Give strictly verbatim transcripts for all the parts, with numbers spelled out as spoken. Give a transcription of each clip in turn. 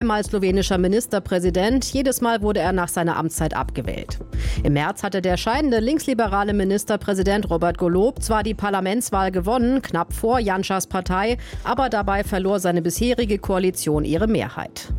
zweimal slowenischer Ministerpräsident. Jedes Mal wurde er nach seiner Amtszeit abgewählt. Im März hatte der scheidende linksliberale Ministerpräsident Robert Golob zwar die Parlamentswahl gewonnen, knapp vor Janšas Partei, aber dabei verlor seine bisherige Koalition ihre Mehrheit.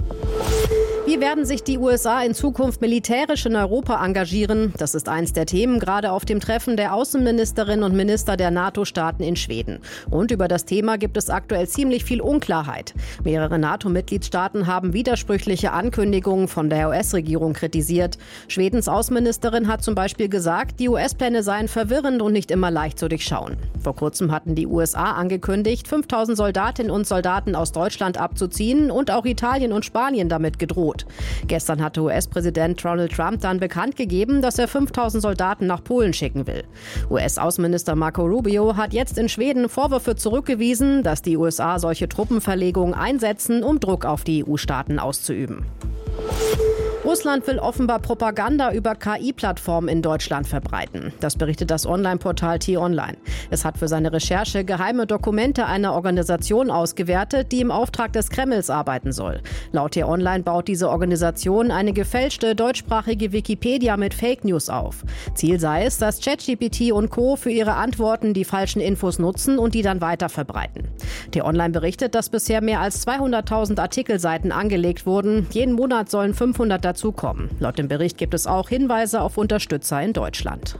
Wie werden sich die U S A in Zukunft militärisch in Europa engagieren? Das ist eins der Themen gerade auf dem Treffen der Außenministerinnen und Minister der NATO-Staaten in Schweden. Und über das Thema gibt es aktuell ziemlich viel Unklarheit. Mehrere NATO-Mitgliedstaaten haben widersprüchliche Ankündigungen von der U S-Regierung kritisiert. Schwedens Außenministerin hat zum Beispiel gesagt, die U S-Pläne seien verwirrend und nicht immer leicht zu durchschauen. Vor kurzem hatten die U S A angekündigt, fünftausend Soldatinnen und Soldaten aus Deutschland abzuziehen und auch Italien und Spanien damit gedroht. Gestern hatte U S-Präsident Donald Trump dann bekannt gegeben, dass er fünftausend Soldaten nach Polen schicken will. U S-Außenminister Marco Rubio hat jetzt in Schweden Vorwürfe zurückgewiesen, dass die U S A solche Truppenverlegungen einsetzen, um Druck auf die E U-Staaten auszuüben. Russland will offenbar Propaganda über K I-Plattformen in Deutschland verbreiten. Das berichtet das Online-Portal T-Online. Es hat für seine Recherche geheime Dokumente einer Organisation ausgewertet, die im Auftrag des Kremls arbeiten soll. Laut T-Online baut diese Organisation eine gefälschte deutschsprachige Wikipedia mit Fake News auf. Ziel sei es, dass ChatGPT und Co. für ihre Antworten die falschen Infos nutzen und die dann weiter verbreiten. T-Online berichtet, dass bisher mehr als zweihunderttausend Artikelseiten angelegt wurden. Jeden Monat sollen fünfhundert dazukommen. Laut dem Bericht gibt es auch Hinweise auf Unterstützer in Deutschland.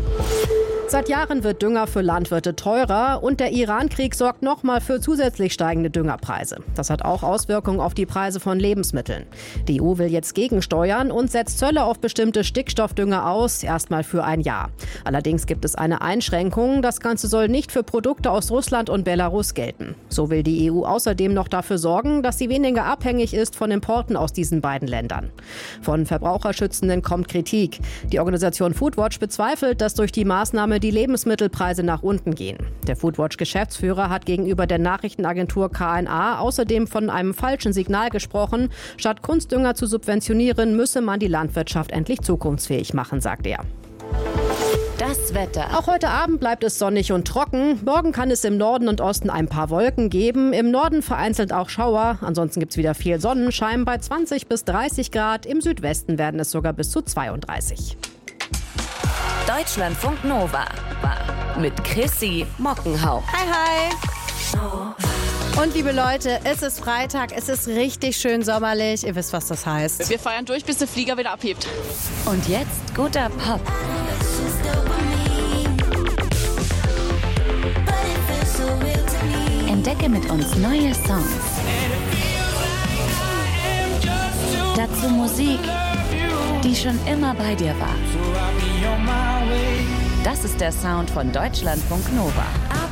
Seit Jahren wird Dünger für Landwirte teurer und der Iran-Krieg sorgt nochmal für zusätzlich steigende Düngerpreise. Das hat auch Auswirkungen auf die Preise von Lebensmitteln. Die E U will jetzt gegensteuern und setzt Zölle auf bestimmte Stickstoffdünger aus, erstmal für ein Jahr. Allerdings gibt es eine Einschränkung. Das Ganze soll nicht für Produkte aus Russland und Belarus gelten. So will die E U außerdem noch dafür sorgen, dass sie weniger abhängig ist von Importen aus diesen beiden Ländern. Von Verbraucherschützenden kommt Kritik. Die Organisation Foodwatch bezweifelt, dass durch die Maßnahme die Lebensmittelpreise nach unten gehen. Der Foodwatch-Geschäftsführer hat gegenüber der Nachrichtenagentur K N A außerdem von einem falschen Signal gesprochen. Statt Kunstdünger zu subventionieren, müsse man die Landwirtschaft endlich zukunftsfähig machen, sagt er. Das Wetter. Auch heute Abend bleibt es sonnig und trocken. Morgen kann es im Norden und Osten ein paar Wolken geben. Im Norden vereinzelt auch Schauer. Ansonsten gibt es wieder viel Sonnenschein bei zwanzig bis dreißig Grad. Im Südwesten werden es sogar bis zu zweiunddreißig. Deutschlandfunk Nova mit Chrissy Mockenhaupt. Hi, hi. Und liebe Leute, es ist Freitag, es ist richtig schön sommerlich. Ihr wisst, was das heißt. Wir feiern durch, bis der Flieger wieder abhebt. Und jetzt guter Pop. Entdecke mit uns neue Songs. Dazu Musik, die schon immer bei dir war. Das ist der Sound von Deutschlandfunk Nova.